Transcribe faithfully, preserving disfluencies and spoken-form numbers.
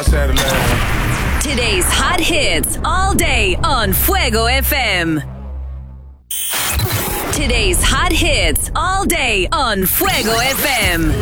hacerle. Today's hot hits all day on Fuego F M. Today's hot hits all day on Fuego F M.